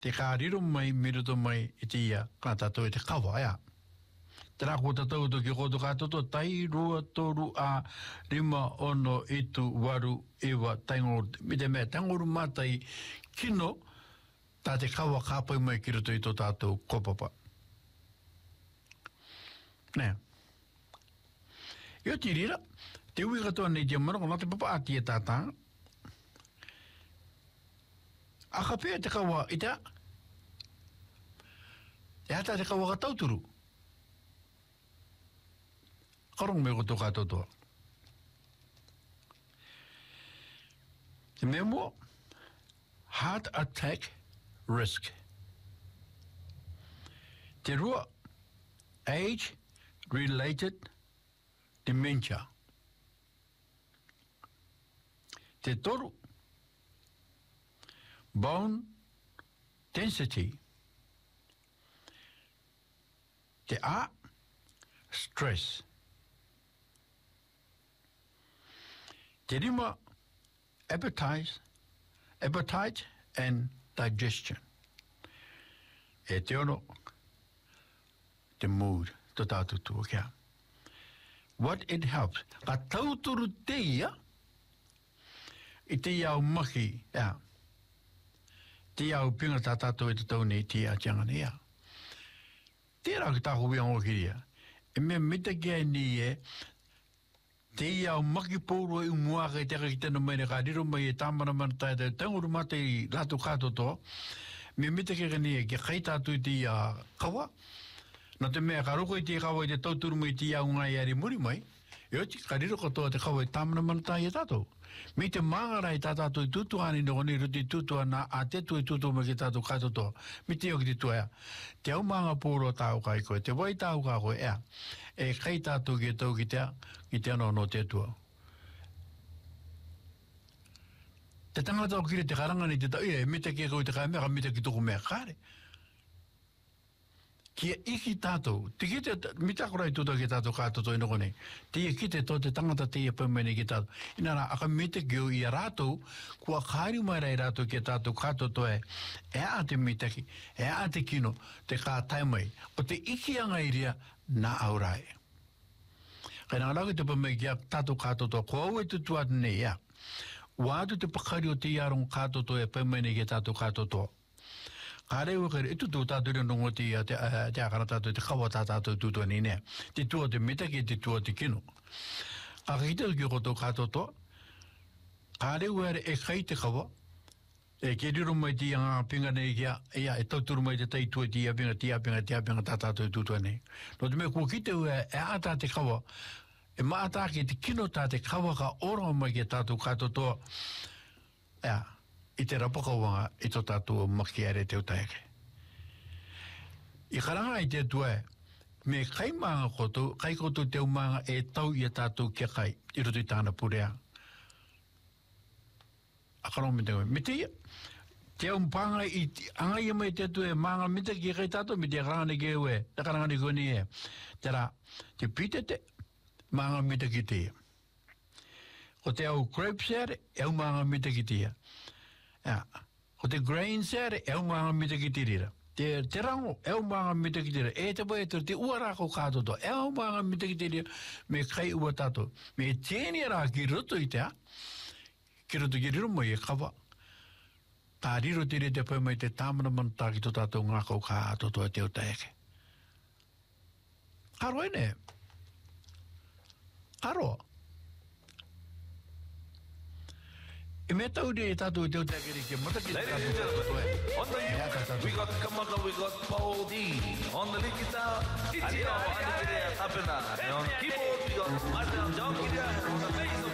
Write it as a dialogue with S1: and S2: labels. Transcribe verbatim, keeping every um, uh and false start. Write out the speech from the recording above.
S1: te kāriro mai, miruto mai, i te ia, ka tātou e te kawa, ea. Tērā ko tātou to ki koto kātoto, tai rua toru a rima ono itu waru ewa taingoru, mi te mea taingoru mātai kino, tā te kawa kāpai mai ki roto i tō tātou kopapa. Nē. Io ti rira, te ui katoa nei te maroko, nā te papa ati e tātā. A ka pēr te kawa i te a. E hata te kawa ka tauturu. Karong me koto katotoa. Te mea mua, heart attack risk. Te rua, age-related dementia. Te toru, bone density. Te a, stress. Te rima, appetite, appetite and digestion. E te ono, the mood, to tātou tua kia. What it helps. Ka tauturu te ia, i te iau maki, ia. Te iau pinga tā tātou e te tau nei te ia tiangana ia. Tērā ki tāko wia ngokiria. E mea mita kia ni e, te iau maki pōrua i umuaka i teka ki tēnā mai ne kā riro mai e tāmana mana tai te tanguru mata i lātu kātoto, mea mita kia ni e, kia kai tātou i te ia kawa, nā te mea ka roko i te kawa i te tauturu mai te iau ngai ari muri mai, e oti ka riro katoa te kawa i tāmana mana tai e tātou. Me te māngara i tā tātou i tutua ani no ni ruti tutua nā a te tu i tutua mai ki tātou kātoto, me te o ki te tua ea. Te au mānga pōro tāu kai koe, te wai tāu kā koe ea, e kai tātou ki tau ki tea, ki te anō no te tua. Te tangata o kire te karangani te tau, e me te kia koe te kai mea, me te ki toko mea kāre. Kia iki tātou, te ki te, mita korai tūtau ki tātou kātoto ino kone, te ia ki te tō te tangata te ia pēmene ki tātou. Ina rā, aka mita ki o i a rātou, kua kāri mai rai rātou ki tātou kātoto e, e a te mitaki, e a te kino, te kā taimai, o te iki anga iria, nā aurai. Kai nā rāku te pēmene ki a tātou kātoto, ko au e tutu atu nei, ia. Wātu te pakari o te iarong kātoto e pēmene ki tātou kātoto. Kāre ua kare, e tutu tātou rin nongo te te akara tātou, te kawa tātou tutua ni nea. Te tua te mitaki, te tua te kino. Ka kita ki koto kātoto, kāre ua e kai te kawa, e ke riro mai ti anga pinga nei kia, ia e tauturu mai te tai tua ti a pinga, ti a pinga, ti a pinga tātou tutua nei. No te mea kua kita ua e ata te kawa, e maata ki te kino tā te kawa ka ora mai ki tātou kātoto, ia, i te rapakawanga i tō tātua maki are te utaeke. I karanga i te tua e, me kai maanga koto, kai koto te umanga e tau i a tātou kia kai, i roto i tāna purea. A karong me te koe, me te ia, te umpanga i, anga i mai te tua e maanga mita ki kai tātou, me te karanga ni ke ue, te karanga ni koe ni e, te rā, te pite te, maanga mita ki te ia. Ko te au grapes ere, e au maanga mita ki te ia. Ja, ko te grains ere, e au maanga mita ki tirira. Te, te rango, e au maanga mita ki tirira. E te pai te uarako kātoto, e au maanga mita ki tirira, me kai ua tātou. Me tēni rā ki roto i te a, ki roto ki riro mai e kawa. Tā riro tiri te pai mai te tāmana mana tā ki tō tātou ngākau kātoto e te o taeke. Karo ene. Karo.
S2: Ladies and gentlemen, on the ukulele, we got Kamaka, we got Paul D. On the lead guitar, Ichiro, on the keyboard, we got Martin John, on the bass,